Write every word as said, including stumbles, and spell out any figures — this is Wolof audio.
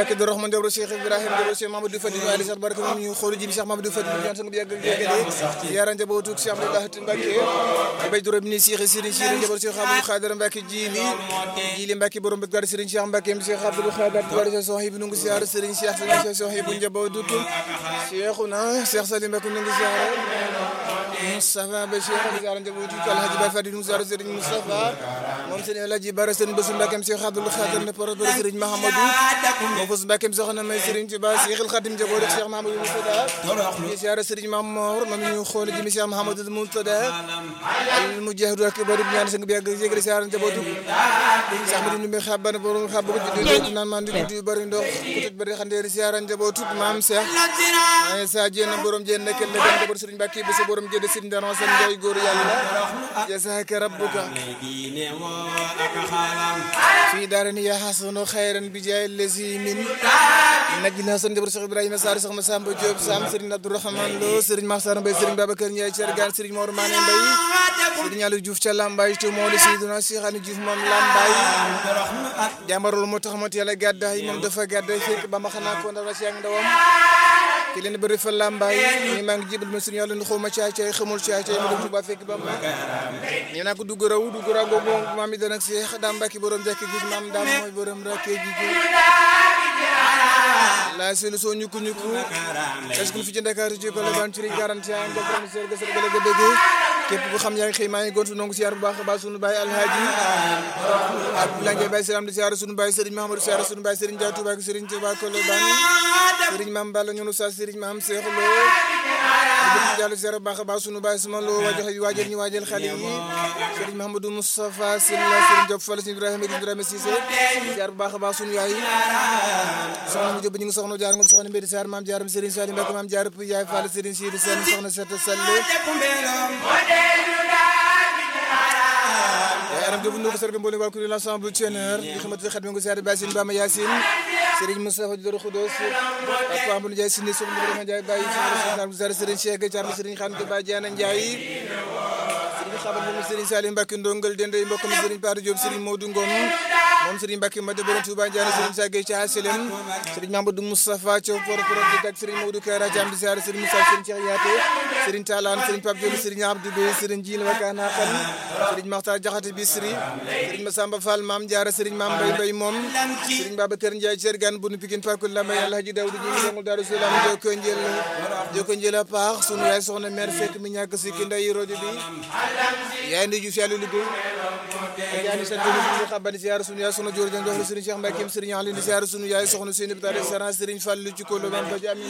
Mbacke do Rahman Debro Cheikh Ibrahim Debro Cheikh Mamadou Fadilou Ali Cheikh baraka moom ñu xoolu ji bi Cheikh Mamadou Fadilou ñaan sang bi yàgg yàggale yaara njabootu Cheikh Abdoulaye Mbacke bay doro bi ni Cheikh Serigne Serigne njabootu Cheikh Abdou Khadir Mbacke jili jili Mbacke borom bi gar Serigne Cheikh Mbacke Cheikh Abdou Khadir gar Sohib nu ngi ziar Serigne Cheikh Serigne Sohib njabootu Cheikhuna Cheikh Salim Mbacke nu ngi ziar Moustapha Bachir ziar njabootu Alhaji Baye Fadilou ziar Serigne Moustapha moom Serigne Alhaji Bara Serigne Bassou Mbacke Cheikh Abdou Khadir ne porte Serigne Mahamadou mo fos Mbacke soxna may Serigne Touba Cheikhul Khadim njabootu Cheikh Mahamadou Moustada di ziar Serigne Mamour moom ñu xool ji Cheikh Mahamadou Moustada al mujahid ak bari ñaan sang bi ak jégal ziar njabootu Cheikh Ahmadou Ndoumbé xaban borom xab ko di naan man di bari ndox ko bari xandeer ziar njabootu maam Cheikh ay sa jéen borom jéen nekk la dem njabootu Serigne Mbacke bi sa borom jéen Serigne Dano San Ndiaye góor yàlla jazaaka rabbuka fi daarani ya hasanu khayran bi jaay lazi min najina san njabootu Cheikh Ibrahima Sarr Cheikh Massamba Diop Sam Serigne Abdourahmane Lo Serigne Makhtar Mbaye Serigne Babacar Ndiaye Thiergane Serigne Mor Mané Mbaye Serigne Aliou Diouf ca Lambaye to moo di Seydina Cheikh Ani Diouf moom Lambaye jàmbarul moo tax moo teel a gàddaay moom dafa gàddaay fekk ba ma xanaa ko ndaw la ci ak ndawam ki leen bëri fa Lambaye ni maa ngi jébal ma Serigne Yàlla ni xawma caay caay xamul caay caay ma dem Touba fekk ba ma ñu naa ko dugg raw dugg raw googu maam yi dana ak Cheikh Dame Mbacke borom jàkk gi maam Dame mooy borom rakkee gi la selu so ñuku ñuku est-ce que fi ci Dakar ci ko la ban ci quarante ans nga borom ser ga ser ga ga bëgg képp ku xam yaa ngi xëy maa ngi gontu nongu ziar bu baax ba sunu baay Alhaji Abdoulaye Ndiaye Baye Salam di ziar sunu baay Serigne Mahamadou ziar sunu baay Serigne Dia Touba ak Serigne Touba ko le ban Serigne Mame Balla ñunu sa Serigne Mame Cheikh Lo di jàll ziar bu baax ba sunu baay sama lo wajoxe waajal ñu waajal xale yi Serigne Mahamadou Moustapha Sylla Serigne Diop Fall Serigne Ibrahima Ibrahima Cissé ziar bu baax ba sunu yaay soxna mu Diop ñu ngi soxna jaar ngom soxna Mbédi Sarr Mame Diarra Serigne Salim Mbacke Mame Diarra yaay Fall Serigne Sidi Sène soxna Sette Sallé yaram jobu ndu ko sarbe mbolé wal ko l'ensemble teneur di xamante xat mi ngi ziar Bassine Bama Yassine Serigne Moustapha Doro Khoudoss ak Pambu Ndiaye Sini Sow Ndou Ndiaye Baye Serigne Serigne Cheikh Thiam Serigne Khan Ke Baye Diana Ndiaye Serigne Xabar moom Serigne Salim Mbacke ndongal dende mbokk mi Serigne Patou Diop Serigne Modou Ngom moom Serigne Mbacke Made borom Touba Ndiaye Serigne Sagay Thia Selem Serigne Mamadou Moustapha Thiaw por por ak Serigne Modou Kara Thiam di ziar Serigne Moussa Serigne Cheikh Yaté Serigne Talane Serigne Pape Diop Serigne Abdou Bey Serigne Djil Wakana Khan Serigne Makhtar Diakhaté Bisri Serigne Massamba Fall Mame Diarra Serigne Mame Mbaye Mbaye moom Serigne Babacar Ndiaye Thiergane bunu Pikine Pakul Lamay Alhaji Daoudou Djimi ngol Darou Salam joko njel joko njel a paax sunu yaay soxna mère fekk mi ñàkk si ki nday rojo bi yaay ndi ju fi yàlla liggéey yaay ni sant ñu xabani ziar sunu yaay soxna Dior Dieng jox Serigne Cheikh Mbacke Serigne Ali di ziar sunu yaay soxna Seyni Bitare Sara Serigne Fall ci ko lo ban ba